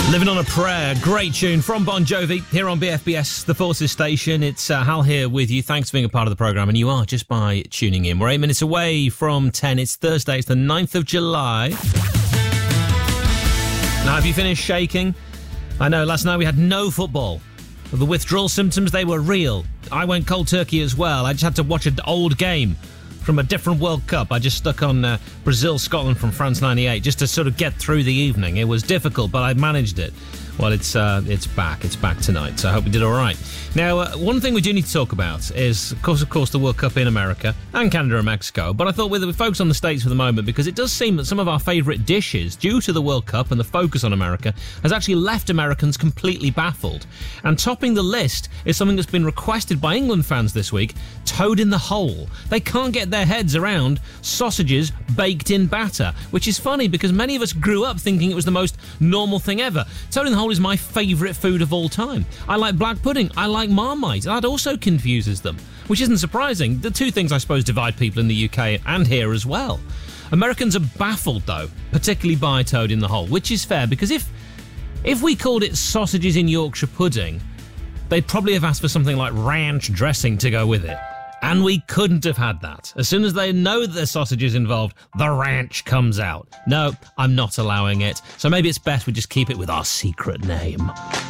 Living on a Prayer, great tune from Bon Jovi here on BFBS, the Forces Station. It's Hal here with you. Thanks for being a part of the programme, and you are just by tuning in. We're 8 minutes away from 10. It's Thursday, it's the 9th of July. Now, have you finished shaking? I know, last night we had no football. The withdrawal symptoms, they were real. I went cold turkey as well. I just had to watch an old game from a different World Cup. I just stuck on Brazil-Scotland from France 98 just to sort of get through the evening. It was difficult, but I managed it. Well, it's back. It's back tonight, so I hope we did all right. Now, one thing we do need to talk about is, of course, the World Cup in America and Canada and Mexico. But I thought we'd focus on the States for the moment because it does seem that some of our favourite dishes, due to the World Cup and the focus on America, has actually left Americans completely baffled. And topping the list is something that's been requested by England fans this week, toad in the hole. They can't get their heads around sausages baked in batter, which is funny because many of us grew up thinking it was the most normal thing ever. Toad in the hole is my favourite food of all time. I like black pudding, I like Marmite, that also confuses them, which isn't surprising. The two things I suppose divide people in the UK and here as well. Americans are baffled though, particularly by toad in the hole, which is fair because if we called it sausages in Yorkshire pudding, they'd probably have asked for something like ranch dressing to go with it. And we couldn't have had that. As soon as they know that there's sausages involved, the ranch comes out. No, I'm not allowing it. So maybe it's best we just keep it with our secret name.